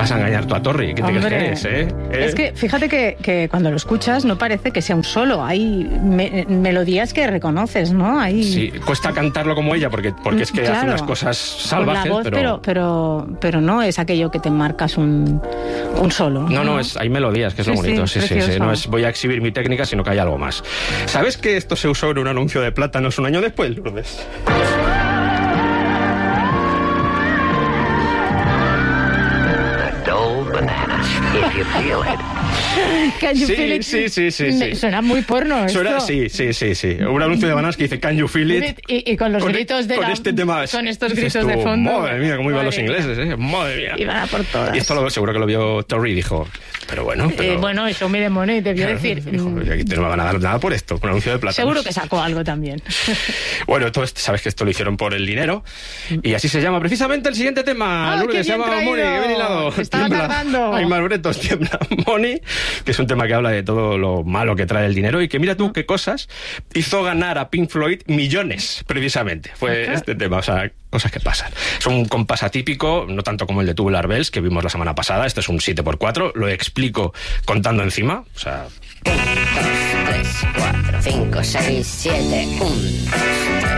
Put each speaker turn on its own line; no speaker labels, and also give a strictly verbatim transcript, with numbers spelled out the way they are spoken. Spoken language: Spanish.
Vas a engañar tú a Torri. ¿Qué te crees que es, eh? ¿Eh?
Es que fíjate que, que cuando lo escuchas no parece que sea un solo. Hay me melodías que reconoces, ¿no? Hay...
Sí, cuesta cantarlo como ella porque, porque es que
claro,
hace unas cosas salvajes.
Con la voz,
pero...
Pero, pero, pero no es aquello que te marcas un, un solo.
No, no, no es, hay melodías, que es
sí,
lo bonito. Sí, sí, sí, sí. No es voy a exhibir mi técnica, sino que hay algo más. ¿Sabes que esto se usó en un anuncio de plátanos un año después, Lourdes?
If you feel it.
Can you
sí,
feel it?
sí, sí, sí, sí.
Suena muy porno
Suena,
esto.
sí, sí, sí, sí. Un anuncio de bananas que dice Can you feel it?
Y, y con los
con,
gritos de
con
la,
este tema.
con estos
Dices
gritos
tú,
de fondo.
Madre mía, cómo iban los
Madre
ingleses, ¿eh? Madre mía.
Iban a por todas.
Y esto lo, seguro que lo vio Torri y dijo, pero bueno, pero...
Eh, bueno, eso me demone, debió
Claro,
decir.
dijo, aquí no me van a dar nada por esto, un anuncio de plátanos.
Seguro que sacó algo también.
Bueno, todo esto, sabes que esto lo hicieron por el dinero y así se llama precisamente el siguiente tema.
¡Ah,
Lourdes,
qué
se
bien
llama
traído!
Money, que bien hilado.
Estaba tardando.
Ay, Malbretos, tiembla. Money, que es un tema que habla de todo lo malo que trae el dinero y que mira tú qué cosas hizo ganar a Pink Floyd millones, precisamente. Fue
Ajá.
este tema, o sea, cosas que pasan. Es un compás atípico, no tanto como el de Tubular Bells, que vimos la semana pasada. Este es un siete por cuatro, lo explico contando encima, o sea...
uno, dos, tres, cuatro, cinco, seis, siete, uno, dos,